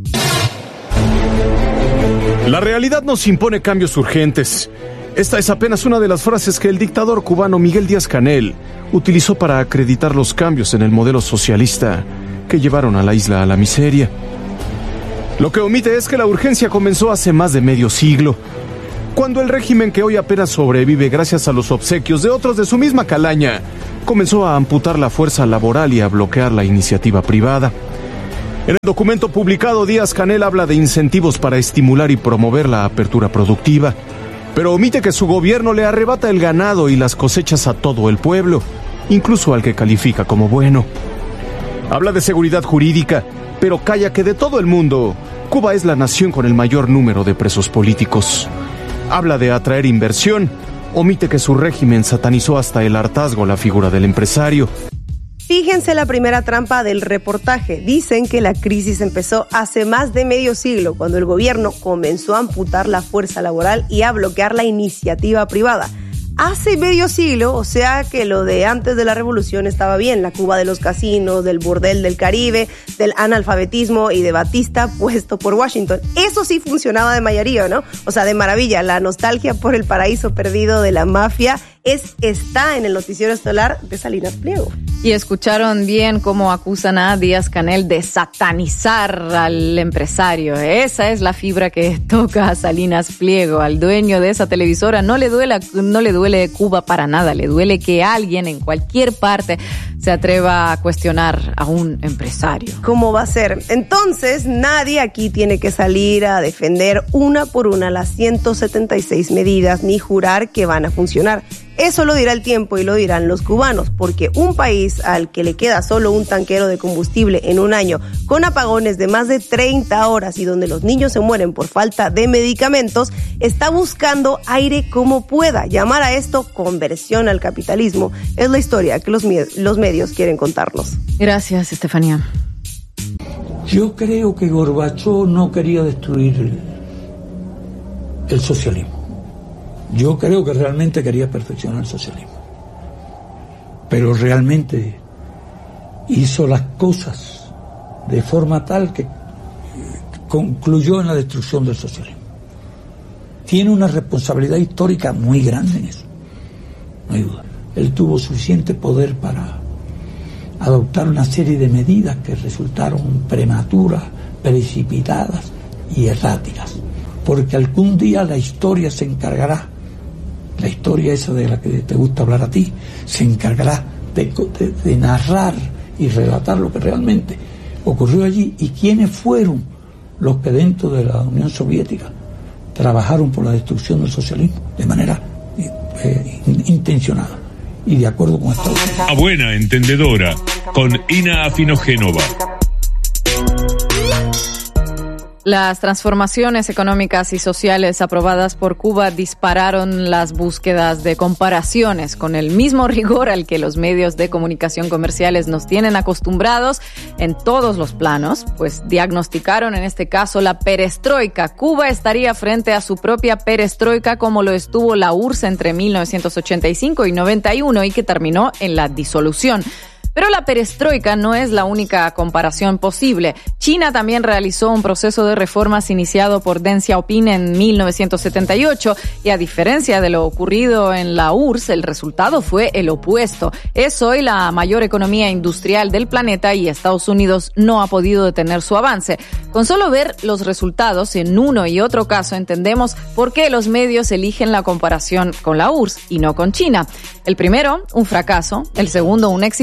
La realidad nos impone cambios urgentes. Esta es apenas una de las frases que el dictador cubano Miguel Díaz-Canel utilizó para acreditar los cambios en el modelo socialista que llevaron a la isla a la miseria. Lo que omite es que la urgencia comenzó hace más de medio siglo, cuando el régimen que hoy apenas sobrevive gracias a los obsequios de otros de su misma calaña comenzó a amputar la fuerza laboral y a bloquear la iniciativa privada. En el documento publicado, Díaz-Canel habla de incentivos para estimular y promover la apertura productiva, pero omite que su gobierno le arrebata el ganado y las cosechas a todo el pueblo, incluso al que califica como bueno. Habla de seguridad jurídica, pero calla que de todo el mundo, Cuba es la nación con el mayor número de presos políticos. Habla de atraer inversión, omite que su régimen satanizó hasta el hartazgo la figura del empresario. Fíjense la primera trampa del reportaje. Dicen que la crisis empezó hace más de medio siglo, cuando el gobierno comenzó a amputar la fuerza laboral y a bloquear la iniciativa privada. Hace medio siglo, o sea que lo de antes de la revolución estaba bien, la Cuba de los casinos, del burdel del Caribe, del analfabetismo y de Batista puesto por Washington. Eso sí funcionaba de mayoría, ¿no? O sea, de maravilla. La nostalgia por el paraíso perdido de la mafia es, está en el noticiero estelar de Salinas Pliego. Y escucharon bien cómo acusan a Díaz-Canel de satanizar al empresario. Esa es la fibra que toca a Salinas Pliego, al dueño de esa televisora. No le duele, no le duele Cuba para nada, le duele que alguien en cualquier parte se atreva a cuestionar a un empresario. ¿Cómo va a ser? Entonces, nadie aquí tiene que salir a defender una por una las ciento setenta y seis medidas ni jurar que van a funcionar. Eso lo dirá el tiempo y lo dirán los cubanos, porque un país al que le queda solo un tanquero de combustible en un año, con apagones de más de treinta horas y donde los niños se mueren por falta de medicamentos, está buscando aire como pueda. Llamar a esto conversión al capitalismo es la historia que los, los medios quieren contarnos. Gracias, Estefanía. Yo creo que Gorbachov no quería destruir el, el socialismo. Yo creo que realmente quería perfeccionar el socialismo, pero realmente hizo las cosas de forma tal que concluyó en la destrucción del socialismo. Tiene una responsabilidad histórica muy grande en eso, no hay duda. Él tuvo suficiente poder para adoptar una serie de medidas que resultaron prematuras, precipitadas y erráticas, porque algún día la historia se encargará, la historia esa de la que te gusta hablar a ti, se encargará de, de, de narrar y relatar lo que realmente ocurrió allí y quiénes fueron los que dentro de la Unión Soviética trabajaron por la destrucción del socialismo de manera eh, intencionada y de acuerdo con Estados Unidos. A buena entendedora, con Ina Afinogénova. Las transformaciones económicas y sociales aprobadas por Cuba dispararon las búsquedas de comparaciones con el mismo rigor al que los medios de comunicación comerciales nos tienen acostumbrados en todos los planos, pues diagnosticaron en este caso la perestroika. Cuba estaría frente a su propia perestroika como lo estuvo la U R S S entre mil novecientos ochenta y cinco y noventa y uno y que terminó en la disolución. Pero la perestroika no es la única comparación posible. China también realizó un proceso de reformas iniciado por Deng Xiaoping en mil novecientos setenta y ocho y a diferencia de lo ocurrido en la U R S S, el resultado fue el opuesto. Es hoy la mayor economía industrial del planeta y Estados Unidos no ha podido detener su avance. Con solo ver los resultados en uno y otro caso entendemos por qué los medios eligen la comparación con la U R S S y no con China. El primero, un fracaso. El segundo, un éxito para el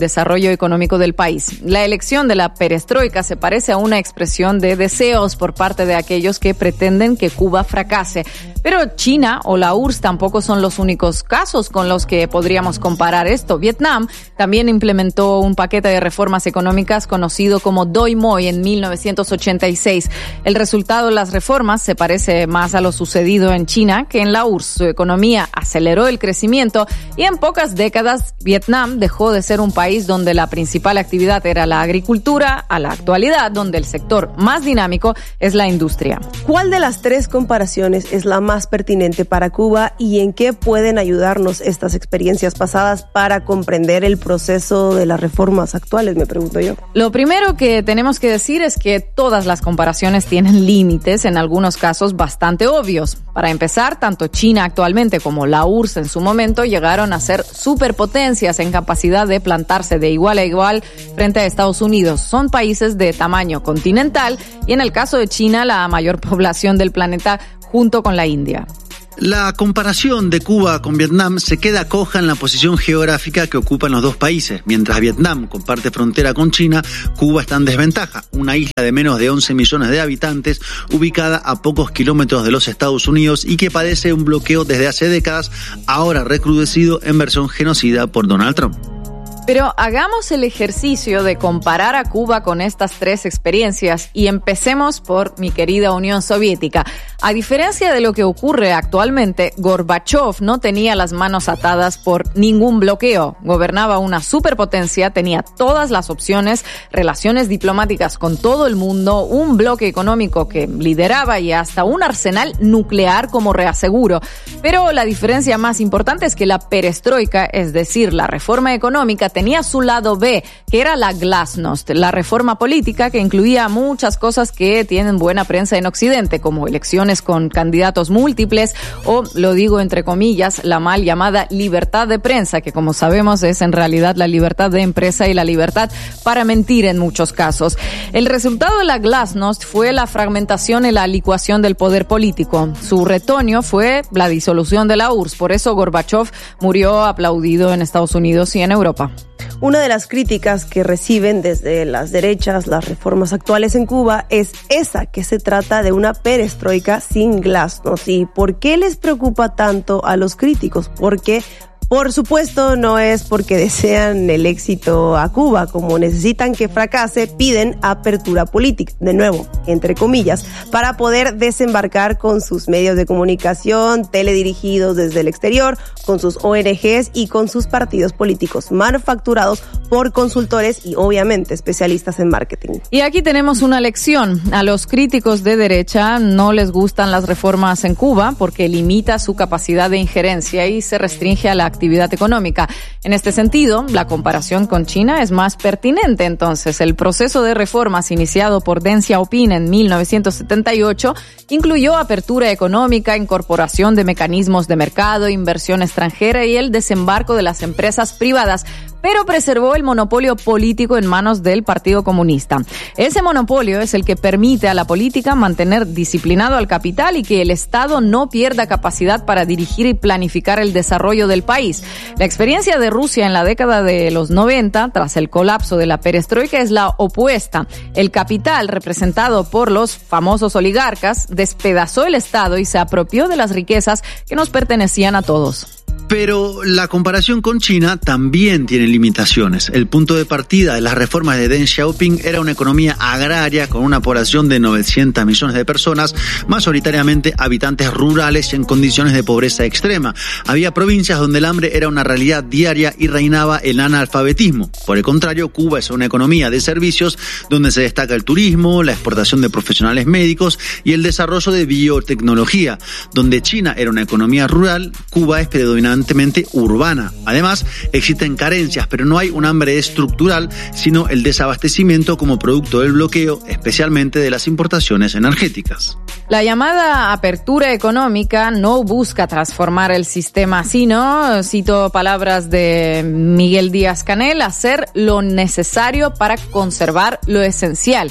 desarrollo económico del país. La elección de la perestroika se parece a una expresión de deseos por parte de aquellos que pretenden que Cuba fracase. Pero China o la U R S S tampoco son los únicos casos con los que podríamos comparar esto. Vietnam también implementó un paquete de reformas económicas conocido como Doi Moi en mil novecientos ochenta y seis. El resultado de las reformas se parece más a lo sucedido en China que en la U R S S. Su economía aceleró el crecimiento y en pocas décadas Vietnam dejó de ser un país donde la principal actividad era la agricultura a la actualidad donde el sector más dinámico es la industria. ¿Cuál de las tres comparaciones es la más pertinente para Cuba y en qué pueden ayudarnos estas experiencias pasadas para comprender el proceso de las reformas actuales, me pregunto yo? Lo primero que tenemos que decir es que todas las comparaciones tienen límites, en algunos casos bastante obvios. Para empezar, tanto China actualmente como la U R S S en su momento llegaron a ser superpotencias en capacidad de plantarse de igual a igual frente a Estados Unidos. Son países de tamaño continental y en el caso de China la mayor población del planeta junto con la India. La comparación de Cuba con Vietnam se queda coja en la posición geográfica que ocupan los dos países. Mientras Vietnam comparte frontera con China, Cuba está en desventaja. Una isla de menos de once millones de habitantes, ubicada a pocos kilómetros de los Estados Unidos y que padece un bloqueo desde hace décadas, ahora recrudecido en versión genocida por Donald Trump. Pero hagamos el ejercicio de comparar a Cuba con estas tres experiencias y empecemos por mi querida Unión Soviética. A diferencia de lo que ocurre actualmente, Gorbachov no tenía las manos atadas por ningún bloqueo. Gobernaba una superpotencia, tenía todas las opciones, relaciones diplomáticas con todo el mundo, un bloque económico que lideraba y hasta un arsenal nuclear como reaseguro. Pero la diferencia más importante es que la perestroika, es decir, la reforma económica, tenía su lado B, que era la glasnost, la reforma política que incluía muchas cosas que tienen buena prensa en Occidente, como elecciones con candidatos múltiples o, lo digo entre comillas, la mal llamada libertad de prensa, que como sabemos es en realidad la libertad de empresa y la libertad para mentir en muchos casos. El resultado de la glasnost fue la fragmentación y la licuación del poder político. Su retoño fue la disolución de la U R S S. Por eso Gorbachov murió aplaudido en Estados Unidos y en Europa. Una de las críticas que reciben desde las derechas las reformas actuales en Cuba es esa, que se trata de una perestroika sin glasnost. ¿Y por qué les preocupa tanto a los críticos? Porque por supuesto, no es porque desean el éxito a Cuba. Como necesitan que fracase, piden apertura política, de nuevo, entre comillas, para poder desembarcar con sus medios de comunicación, teledirigidos desde el exterior, con sus O N Ges y con sus partidos políticos manufacturados por consultores y obviamente especialistas en marketing. Y aquí tenemos una lección. A los críticos de derecha no les gustan las reformas en Cuba porque limita su capacidad de injerencia y se restringe a la actividad económica. En este sentido, la comparación con China es más pertinente. Entonces, el proceso de reformas iniciado por Deng Xiaoping en mil novecientos setenta y ocho incluyó apertura económica, incorporación de mecanismos de mercado, inversión extranjera y el desembarco de las empresas privadas, pero preservó el monopolio político en manos del Partido Comunista. Ese monopolio es el que permite a la política mantener disciplinado al capital y que el Estado no pierda capacidad para dirigir y planificar el desarrollo del país. La experiencia de Rusia en la década de los noventa, tras el colapso de la perestroika, es la opuesta. El capital, representado por los famosos oligarcas, despedazó el Estado y se apropió de las riquezas que nos pertenecían a todos. Pero la comparación con China también tiene limitaciones. El punto de partida de las reformas de Deng Xiaoping era una economía agraria con una población de novecientos millones de personas, mayoritariamente habitantes rurales y en condiciones de pobreza extrema. Había provincias donde el hambre era una realidad diaria y reinaba el analfabetismo. Por el contrario, Cuba es una economía de servicios donde se destaca el turismo, la exportación de profesionales médicos y el desarrollo de biotecnología. Donde China era una economía rural, Cuba es predominante urbana. Además, existen carencias, pero no hay un hambre estructural, sino el desabastecimiento como producto del bloqueo, especialmente de las importaciones energéticas. La llamada apertura económica no busca transformar el sistema, sino, cito palabras de Miguel Díaz-Canel, hacer lo necesario para conservar lo esencial.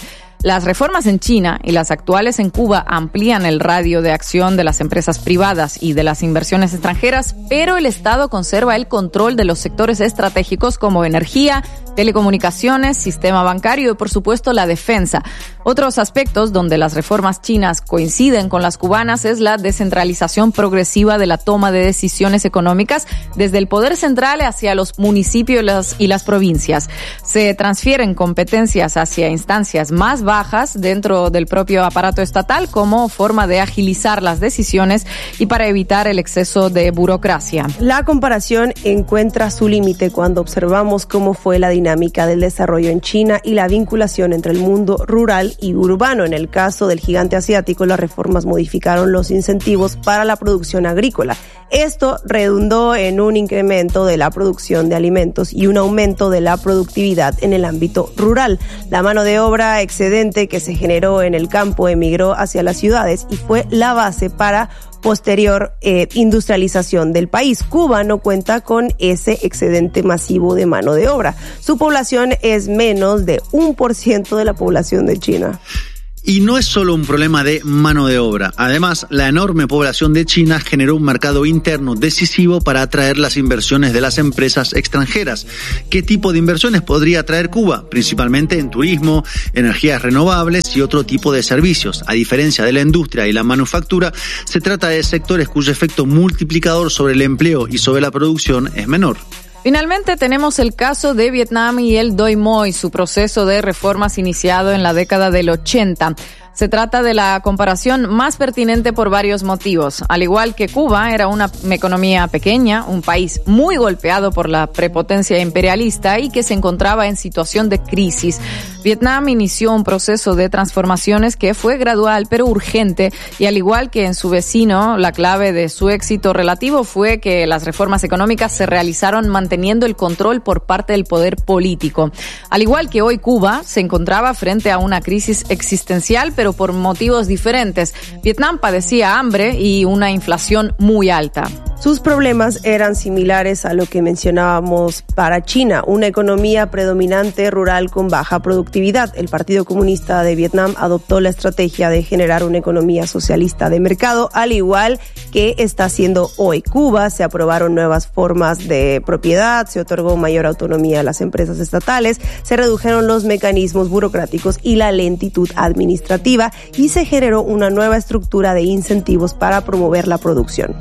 Las reformas en China y las actuales en Cuba amplían el radio de acción de las empresas privadas y de las inversiones extranjeras, pero el Estado conserva el control de los sectores estratégicos como energía, telecomunicaciones, sistema bancario y, por supuesto, la defensa. Otros aspectos donde las reformas chinas coinciden con las cubanas es la descentralización progresiva de la toma de decisiones económicas desde el poder central hacia los municipios y las, y las provincias. Se transfieren competencias hacia instancias más bajas dentro del propio aparato estatal como forma de agilizar las decisiones y para evitar el exceso de burocracia. La comparación encuentra su límite cuando observamos cómo fue la dinámica del desarrollo en China y la vinculación entre el mundo rural y urbano. En el caso del gigante asiático, las reformas modificaron los incentivos para la producción agrícola. Esto redundó en un incremento de la producción de alimentos y un aumento de la productividad en el ámbito rural. La mano de obra excedente que se generó en el campo emigró hacia las ciudades y fue la base para posterior eh, industrialización del país. Cuba no cuenta con ese excedente masivo de mano de obra. Su población es menos de un por ciento de la población de China. Y no es solo un problema de mano de obra. Además, la enorme población de China generó un mercado interno decisivo para atraer las inversiones de las empresas extranjeras. ¿Qué tipo de inversiones podría atraer Cuba? Principalmente en turismo, energías renovables y otro tipo de servicios. A diferencia de la industria y la manufactura, se trata de sectores cuyo efecto multiplicador sobre el empleo y sobre la producción es menor. Finalmente tenemos el caso de Vietnam y el Doi Moi, su proceso de reformas iniciado en la década del ochenta. Se trata de la comparación más pertinente por varios motivos. Al igual que Cuba, era una economía pequeña, un país muy golpeado por la prepotencia imperialista y que se encontraba en situación de crisis. Vietnam inició un proceso de transformaciones que fue gradual pero urgente y al igual que en su vecino, la clave de su éxito relativo fue que las reformas económicas se realizaron manteniendo el control por parte del poder político. Al igual que hoy Cuba se encontraba frente a una crisis existencial, pero por motivos diferentes. Vietnam padecía hambre y una inflación muy alta. Sus problemas eran similares a lo que mencionábamos para China, una economía predominante rural con baja productividad. El Partido Comunista de Vietnam adoptó la estrategia de generar una economía socialista de mercado, al igual que está haciendo hoy Cuba. Se aprobaron nuevas formas de propiedad, se otorgó mayor autonomía a las empresas estatales, se redujeron los mecanismos burocráticos y la lentitud administrativa y se generó una nueva estructura de incentivos para promover la producción.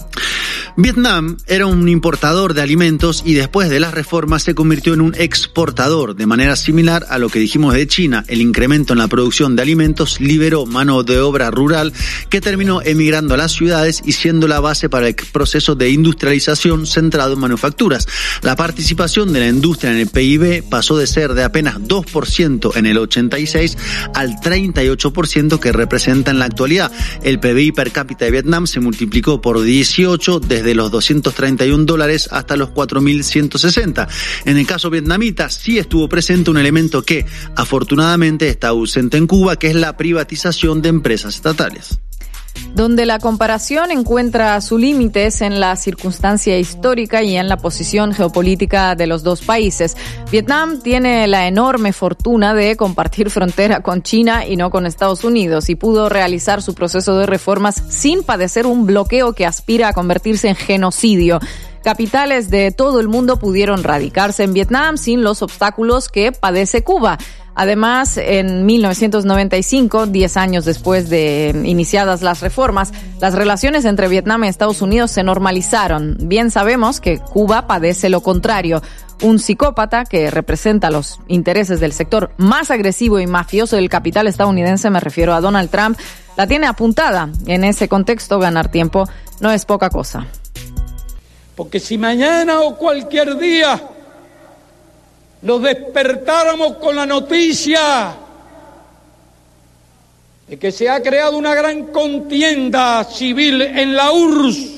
Vietnam era un importador de alimentos y después de las reformas se convirtió en un exportador, de manera similar a lo que dijimos de China. El incremento en la producción de alimentos liberó mano de obra rural que terminó emigrando a las ciudades y siendo la base para el proceso de industrialización centrado en manufacturas. La participación de la industria en el P I B pasó de ser de apenas dos por ciento en el ochenta y seis al treinta y ocho por ciento que representa en la actualidad. El P B I per cápita de Vietnam se multiplicó por dieciocho desde de los doscientos treinta y un dólares hasta los cuatro mil ciento sesenta. En el caso vietnamita sí estuvo presente un elemento que afortunadamente está ausente en Cuba, que es la privatización de empresas estatales. Donde la comparación encuentra su límite es en la circunstancia histórica y en la posición geopolítica de los dos países. Vietnam tiene la enorme fortuna de compartir frontera con China y no con Estados Unidos y pudo realizar su proceso de reformas sin padecer un bloqueo que aspira a convertirse en genocidio. Capitales de todo el mundo pudieron radicarse en Vietnam sin los obstáculos que padece Cuba. Además, en mil novecientos noventa y cinco, diez años después de iniciadas las reformas, las relaciones entre Vietnam y Estados Unidos se normalizaron. Bien sabemos que Cuba padece lo contrario. Un psicópata que representa los intereses del sector más agresivo y mafioso del capital estadounidense, me refiero a Donald Trump, la tiene apuntada. En ese contexto, ganar tiempo no es poca cosa. Porque si mañana o cualquier día nos despertáramos con la noticia de que se ha creado una gran contienda civil en la U R S S,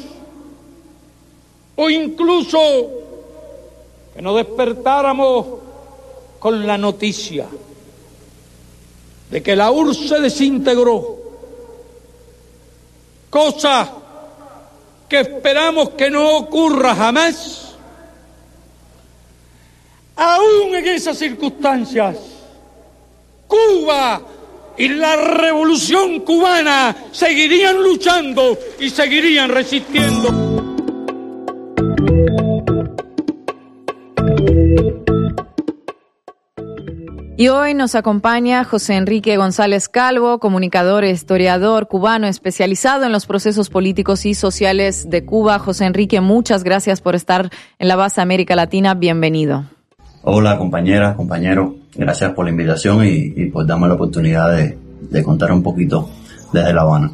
o incluso que nos despertáramos con la noticia de que la U R S S se desintegró, cosa que esperamos que no ocurra jamás. Aún en esas circunstancias, Cuba y la revolución cubana seguirían luchando y seguirían resistiendo. Y hoy nos acompaña José Enrique González Calvo, comunicador e historiador cubano especializado en los procesos políticos y sociales de Cuba. José Enrique, muchas gracias por estar en la base América Latina. Bienvenido. Hola, compañeras, compañeros. Gracias por la invitación y, y por darme la oportunidad de, de contar un poquito desde La Habana.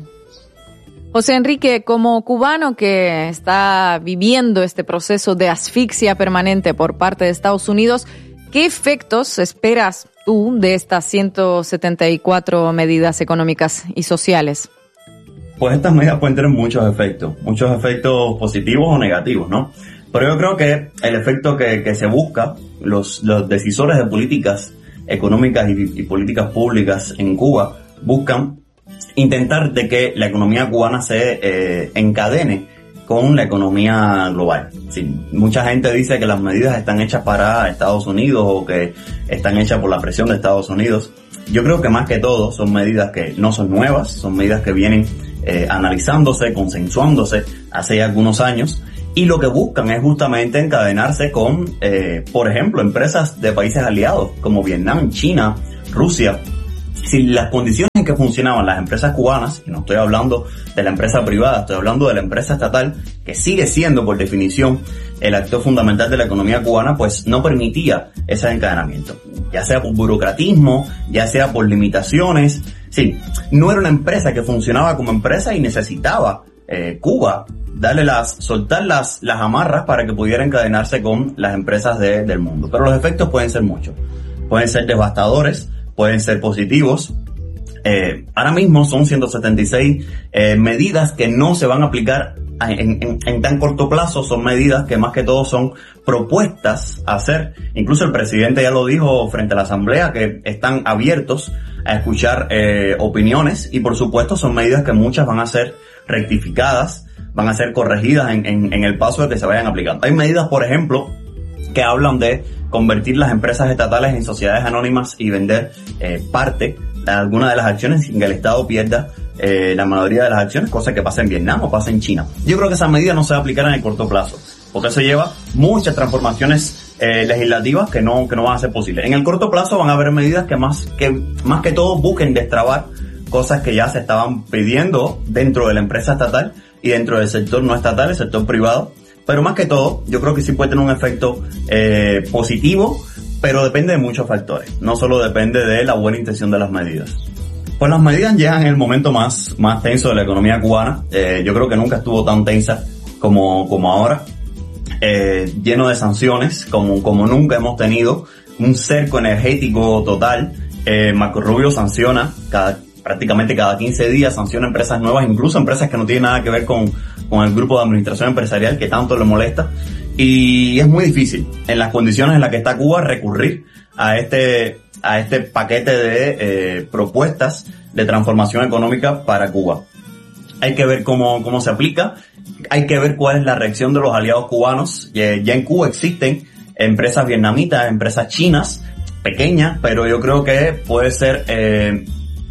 José Enrique, como cubano que está viviendo este proceso de asfixia permanente por parte de Estados Unidos, ¿qué efectos esperas tú de estas ciento setenta y cuatro medidas económicas y sociales? Pues estas medidas pueden tener muchos efectos, muchos efectos positivos o negativos, ¿no? Pero yo creo que el efecto que, que se busca, los, los decisores de políticas económicas y, y políticas públicas en Cuba buscan intentar de que la economía cubana se eh, encadene con la economía global. Sí, mucha gente dice que las medidas están hechas para Estados Unidos o que están hechas por la presión de Estados Unidos. Yo creo que más que todo son medidas que no son nuevas, son medidas que vienen eh, analizándose, consensuándose hace ya algunos años, y lo que buscan es justamente encadenarse con, eh, por ejemplo, empresas de países aliados como Vietnam, China, Rusia. Si las condiciones en que funcionaban las empresas cubanas, y no estoy hablando de la empresa privada, estoy hablando de la empresa estatal, que sigue siendo por definición el actor fundamental de la economía cubana, pues no permitía ese encadenamiento, ya sea por burocratismo, ya sea por limitaciones. Sí, no era una empresa que funcionaba como empresa y necesitaba eh, Cuba darle las, soltar las, las amarras para que pudiera encadenarse con las empresas de, del mundo. Pero los efectos pueden ser muchos, pueden ser devastadores, pueden ser positivos. Eh, ahora mismo son ciento setenta y seis eh, medidas que no se van a aplicar en, en, en tan corto plazo. Son medidas que más que todo son propuestas a hacer. Incluso el presidente ya lo dijo frente a la asamblea, que están abiertos a escuchar eh, opiniones, y por supuesto son medidas que muchas van a ser rectificadas, van a ser corregidas en, en, en el paso de que se vayan aplicando. Hay medidas, por ejemplo, que hablan de convertir las empresas estatales en sociedades anónimas y vender eh, parte de alguna de las acciones sin que el Estado pierda eh, la mayoría de las acciones, cosa que pasa en Vietnam o pasa en China. Yo creo que esa medida no se va a aplicar en el corto plazo, porque eso lleva muchas transformaciones eh, legislativas que no que no van a ser posibles. En el corto plazo van a haber medidas que más que más que todo busquen destrabar cosas que ya se estaban pidiendo dentro de la empresa estatal y dentro del sector no estatal, el sector privado. Pero más que todo, yo creo que sí puede tener un efecto eh, positivo, pero depende de muchos factores. No solo depende de la buena intención de las medidas. Pues las medidas llegan en el momento más, más tenso de la economía cubana. Eh, yo creo que nunca estuvo tan tensa como, como ahora. Eh, lleno de sanciones, como, como nunca hemos tenido. Un cerco energético total. Eh, Marco Rubio sanciona cada prácticamente cada quince días, sanciona empresas nuevas, incluso empresas que no tienen nada que ver con, con el grupo de administración empresarial que tanto le molesta. Y es muy difícil, en las condiciones en las que está Cuba, recurrir a este, a este paquete de eh, propuestas de transformación económica para Cuba. Hay que ver cómo, cómo se aplica, hay que ver cuál es la reacción de los aliados cubanos. Ya, ya en Cuba existen empresas vietnamitas, empresas chinas, pequeñas, pero yo creo que puede ser eh,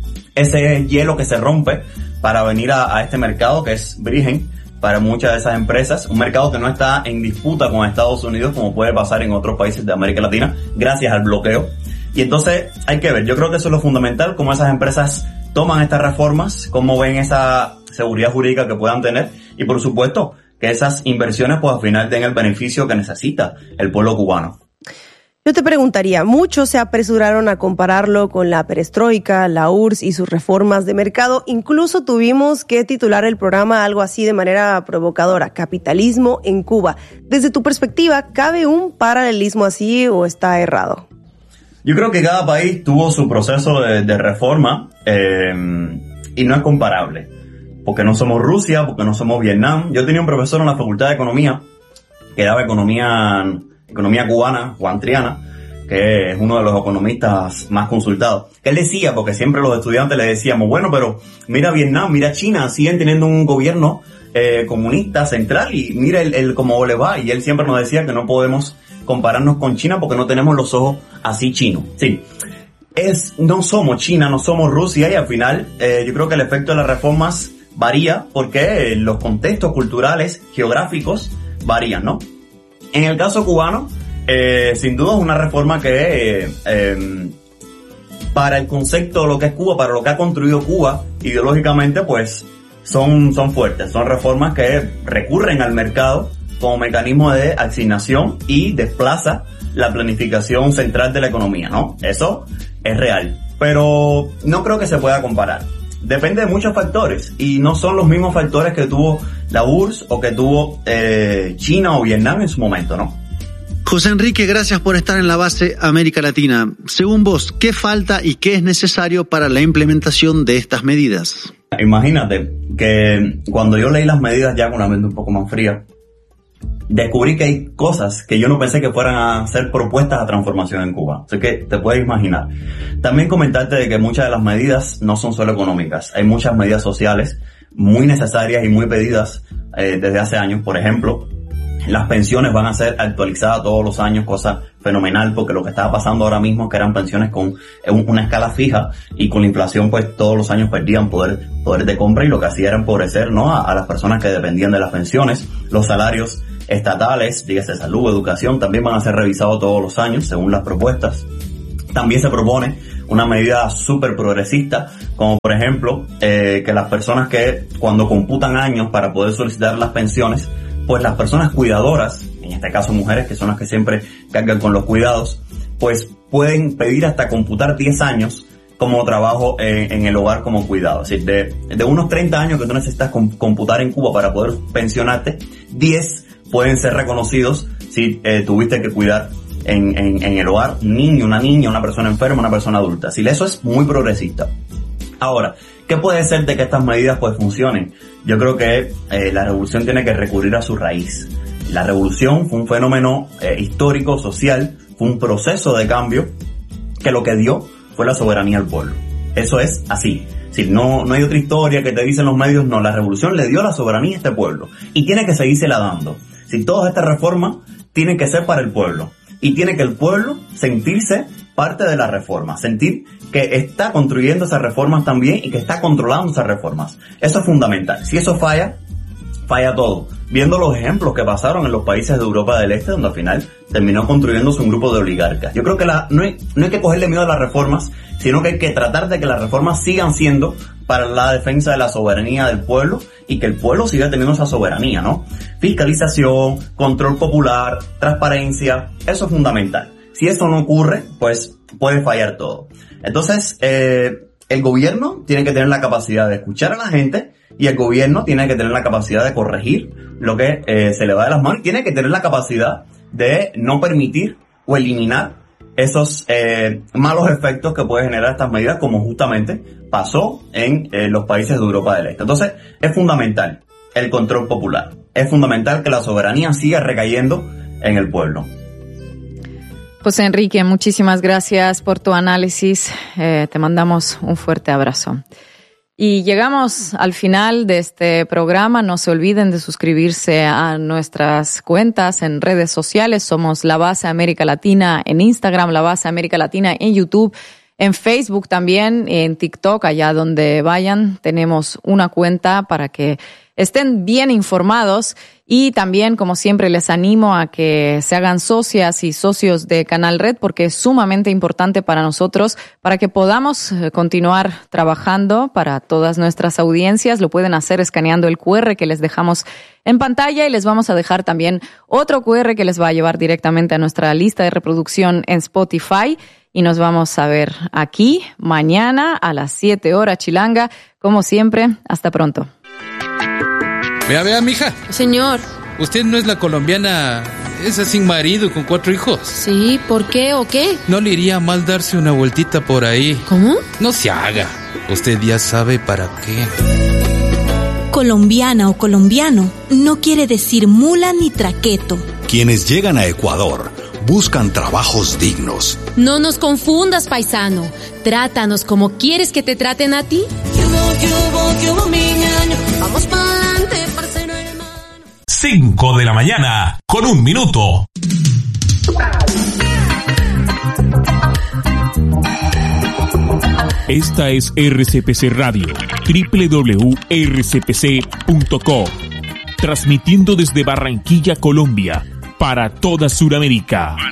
ese hielo que se rompe para venir a, a este mercado que es virgen para muchas de esas empresas, un mercado que no está en disputa con Estados Unidos como puede pasar en otros países de América Latina gracias al bloqueo. Y entonces hay que ver, yo creo que eso es lo fundamental, cómo esas empresas toman estas reformas, cómo ven esa seguridad jurídica que puedan tener y por supuesto que esas inversiones pues al final den el beneficio que necesita el pueblo cubano. Yo te preguntaría, muchos se apresuraron a compararlo con la perestroika, la U R S S y sus reformas de mercado. Incluso tuvimos que titular el programa algo así de manera provocadora, Capitalismo en Cuba. Desde tu perspectiva, ¿cabe un paralelismo así o está errado? Yo creo que cada país tuvo su proceso de, de reforma eh, y no es comparable. Porque no somos Rusia, porque no somos Vietnam. Yo tenía un profesor en la Facultad de Economía que daba economía... economía cubana, Juan Triana, que es uno de los economistas más consultados, que él decía, porque siempre los estudiantes le decíamos, bueno, pero mira Vietnam, mira China, siguen teniendo un gobierno eh, comunista central y mira el, el cómo le va, y él siempre nos decía que no podemos compararnos con China porque no tenemos los ojos así chinos. Sí, es, no somos China, no somos Rusia, y al final eh, yo creo que el efecto de las reformas varía porque los contextos culturales, geográficos, varían, ¿no? En el caso cubano, eh, sin duda es una reforma que eh, eh, para el concepto de lo que es Cuba, para lo que ha construido Cuba ideológicamente, pues son, son fuertes, son reformas que recurren al mercado como mecanismo de asignación y desplaza la planificación central de la economía, ¿no? Eso es real, pero no creo que se pueda comparar. Depende de muchos factores y no son los mismos factores que tuvo la U R S S o que tuvo eh, China o Vietnam en su momento, ¿no? José Enrique, gracias por estar en la base América Latina. Según vos, ¿qué falta y qué es necesario para la implementación de estas medidas? Imagínate que cuando yo leí las medidas ya con la mente un poco más fría, descubrí que hay cosas que yo no pensé que fueran a ser propuestas a transformación en Cuba. Así que te puedes imaginar. También comentarte de que muchas de las medidas no son solo económicas. Hay muchas medidas sociales muy necesarias y muy pedidas eh, desde hace años. Por ejemplo, las pensiones van a ser actualizadas todos los años, cosa fenomenal, porque lo que estaba pasando ahora mismo es que eran pensiones con una escala fija y con la inflación pues todos los años perdían poder, poder de compra, y lo que hacía era empobrecer, ¿no?, a, a las personas que dependían de las pensiones. Los salarios estatales, dígase salud, educación, también van a ser revisados todos los años según las propuestas. También se propone una medida súper progresista, como por ejemplo eh, que las personas que cuando computan años para poder solicitar las pensiones, pues las personas cuidadoras, en este caso mujeres que son las que siempre cargan con los cuidados, pues pueden pedir hasta computar diez años como trabajo en, en el hogar como cuidado. Es decir, de, de unos treinta años que tú necesitas computar en Cuba para poder pensionarte, diez pueden ser reconocidos si eh, tuviste que cuidar en, en, en el hogar un niño, una niña, una persona enferma, una persona adulta. Si eso es muy progresista. Ahora, ¿qué puede ser de que estas medidas pues funcionen? Yo creo que eh, la revolución tiene que recurrir a su raíz. La revolución fue un fenómeno eh, histórico, social, fue un proceso de cambio que lo que dio fue la soberanía al pueblo. Eso es así. Es decir, no, no hay otra historia que te dicen los medios, no, la revolución le dio la soberanía a este pueblo y tiene que seguírsela dando. Si todas estas reformas tienen que ser para el pueblo y tiene que el pueblo sentirse parte de la reforma, sentir que está construyendo esas reformas también y que está controlando esas reformas. Eso es fundamental. Si eso falla, falla todo. Viendo los ejemplos que pasaron en los países de Europa del Este, donde al final terminó construyéndose un grupo de oligarcas. Yo creo que la, no, hay, no hay que cogerle miedo a las reformas, sino que hay que tratar de que las reformas sigan siendo para la defensa de la soberanía del pueblo y que el pueblo siga teniendo esa soberanía, ¿no? Fiscalización, control popular, transparencia, eso es fundamental. Si eso no ocurre, pues puede fallar todo. Entonces, eh, el gobierno tiene que tener la capacidad de escuchar a la gente y el gobierno tiene que tener la capacidad de corregir lo que eh, se le va de las manos y tiene que tener la capacidad de no permitir o eliminar esos eh, malos efectos que puede generar estas medidas, como justamente pasó en eh, los países de Europa del Este. Entonces, es fundamental el control popular. Es fundamental que la soberanía siga recayendo en el pueblo. José Enrique, muchísimas gracias por tu análisis. Eh, te mandamos un fuerte abrazo. Y llegamos al final de este programa. No se olviden de suscribirse a nuestras cuentas en redes sociales. Somos La Base América Latina en Instagram, La Base América Latina en YouTube, en Facebook también, en TikTok, allá donde vayan. Tenemos una cuenta para que estén bien informados y también, como siempre, les animo a que se hagan socias y socios de Canal Red porque es sumamente importante para nosotros, para que podamos continuar trabajando para todas nuestras audiencias. Lo pueden hacer escaneando el cu erre que les dejamos en pantalla y les vamos a dejar también otro cu erre que les va a llevar directamente a nuestra lista de reproducción en Spotify. Y nos vamos a ver aquí mañana a las siete horas chilanga. Como siempre, hasta pronto. Vea, vea, mija. Señor. Usted no es la colombiana, esa sin marido y con cuatro hijos. Sí, ¿por qué o qué? ¿No le iría mal darse una vueltita por ahí? ¿Cómo? No se haga. Usted ya sabe para qué. Colombiana o colombiano no quiere decir mula ni traqueto. Quienes llegan a Ecuador buscan trabajos dignos. No nos confundas, paisano. Trátanos como quieres que te traten a ti. Vamos pa'lante, parcero hermano. Cinco de la mañana, con un minuto. Esta es R C P C Radio, doble u doble u doble u punto r c p c punto com, transmitiendo desde Barranquilla, Colombia, para toda Sudamérica.